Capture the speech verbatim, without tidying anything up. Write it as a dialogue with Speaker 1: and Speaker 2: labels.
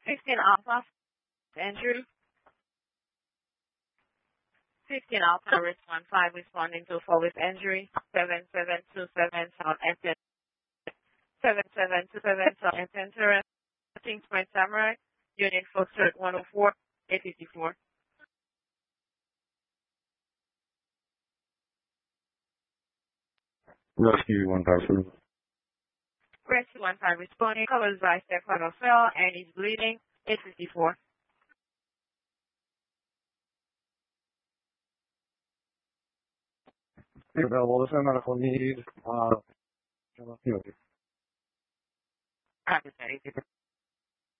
Speaker 1: fifteen Alpha, Andrew. fifteen Alpha, respond five, responding to four with injury. seven seven two seven, South Enter. seven seven two seven, South Enter. Kings Point Samurai. Unit Foxtrot one oh four, eight fifty-four.
Speaker 2: Rescue one five two.
Speaker 1: Rescue one five responding. Covers by Stefano Fell and is bleeding. eight fifty-four.
Speaker 2: Available to send medical need. Uh,
Speaker 1: Copy that.